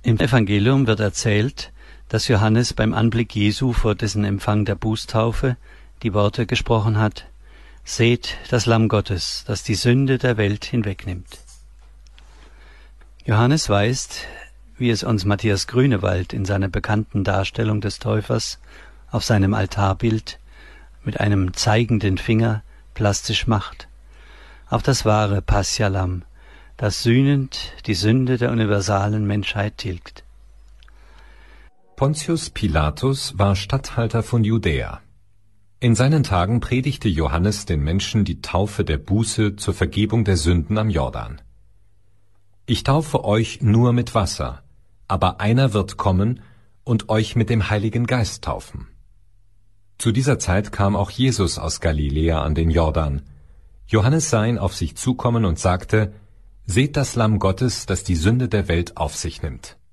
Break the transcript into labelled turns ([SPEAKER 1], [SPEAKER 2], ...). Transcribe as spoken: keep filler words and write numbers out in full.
[SPEAKER 1] Im Evangelium wird erzählt, dass Johannes beim Anblick Jesu vor dessen Empfang der Bußtaufe die Worte gesprochen hat: Seht das Lamm Gottes, das die Sünde der Welt hinwegnimmt. Johannes weist, wie es uns Matthias Grünewald in seiner bekannten Darstellung des Täufers auf seinem Altarbild mit einem zeigenden Finger plastisch macht, auf das wahre Passia-Lamm, das sühnend die Sünde der universalen Menschheit tilgt.
[SPEAKER 2] Pontius Pilatus war Statthalter von Judäa. In seinen Tagen predigte Johannes den Menschen die Taufe der Buße zur Vergebung der Sünden am Jordan. Ich taufe euch nur mit Wasser, aber einer wird kommen und euch mit dem Heiligen Geist taufen. Zu dieser Zeit kam auch Jesus aus Galiläa an den Jordan. Johannes sah ihn auf sich zukommen und sagte: Seht das Lamm Gottes, das die Sünde der Welt auf sich nimmt.